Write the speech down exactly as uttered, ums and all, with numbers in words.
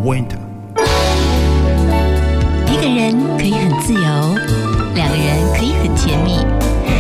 Winter。 一个人可以很自